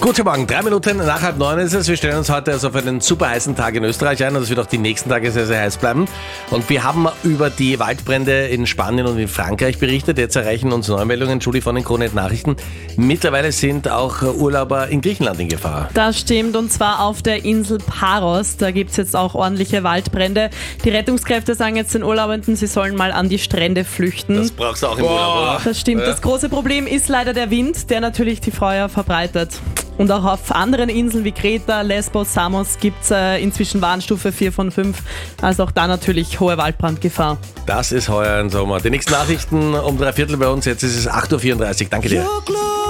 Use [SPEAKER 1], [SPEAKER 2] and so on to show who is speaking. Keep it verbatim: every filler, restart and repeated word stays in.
[SPEAKER 1] Guten Morgen, drei Minuten nach halb neun ist es. Wir stellen uns heute also auf einen super heißen Tag in Österreich ein und es wird auch die nächsten Tage sehr, sehr heiß bleiben. Und wir haben über die Waldbrände in Spanien und in Frankreich berichtet. Jetzt erreichen uns Neumeldungen, Julie von den Kronet Nachrichten. Mittlerweile sind auch Urlauber in Griechenland in Gefahr.
[SPEAKER 2] Das stimmt, und zwar auf der Insel Paros. Da gibt es jetzt auch ordentliche Waldbrände. Die Rettungskräfte sagen jetzt den Urlaubenden, sie sollen mal an die Strände flüchten.
[SPEAKER 1] Das brauchst du auch im Urlaub, oder?
[SPEAKER 2] Das stimmt.
[SPEAKER 1] Ja.
[SPEAKER 2] Das große Problem ist leider der Wind, der natürlich die Feuer verbreitet. Und auch auf anderen Inseln wie Kreta, Lesbos, Samos gibt es äh, inzwischen Warnstufe vier von fünf. Also auch da natürlich hohe Waldbrandgefahr.
[SPEAKER 1] Das ist heuer ein Sommer. Die nächsten Nachrichten um drei Viertel bei uns. Jetzt ist es acht Uhr vierunddreißig. Danke dir.